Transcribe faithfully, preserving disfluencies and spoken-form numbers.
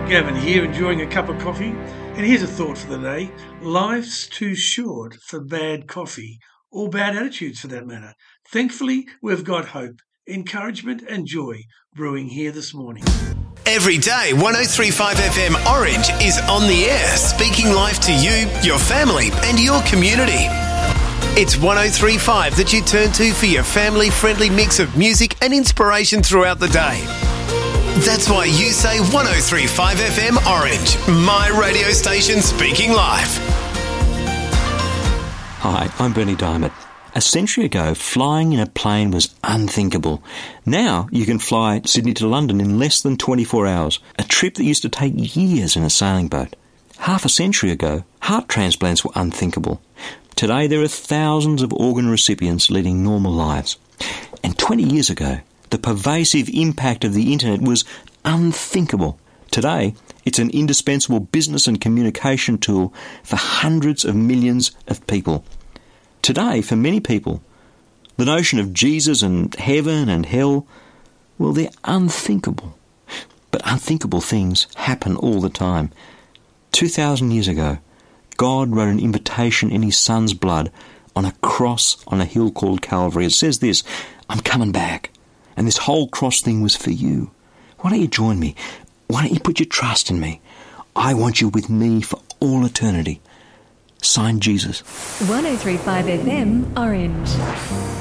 Gavin here, enjoying a cup of coffee. And here's a thought for the day. Life's too short for bad coffee, or bad attitudes for that matter. Thankfully, we've got hope, encouragement and joy brewing here this morning. Every day, one oh three point five F M Orange is on the air, speaking life to you, your family and your community. It's one oh three point five that you turn to for your family-friendly mix of music and inspiration throughout the day. That's why you say one oh three point five F M Orange, my radio station speaking life. Hi, I'm Bernie Diamond. A century ago, flying in a plane was unthinkable. Now you can fly Sydney to London in less than twenty-four hours, a trip that used to take years in a sailing boat. Half a century ago, heart transplants were unthinkable. Today there are thousands of organ recipients leading normal lives. And twenty years ago, the pervasive impact of the internet was unthinkable. Today, it's an indispensable business and communication tool for hundreds of millions of people. Today, for many people, the notion of Jesus and heaven and hell, well, they're unthinkable. But unthinkable things happen all the time. Two thousand years ago, God wrote an invitation in his Son's blood on a cross on a hill called Calvary. It says this, "I'm coming back." And this whole cross thing was for you. Why don't you join me? Why don't you put your trust in me? I want you with me for all eternity. Signed, Jesus. one oh three point five F M Orange.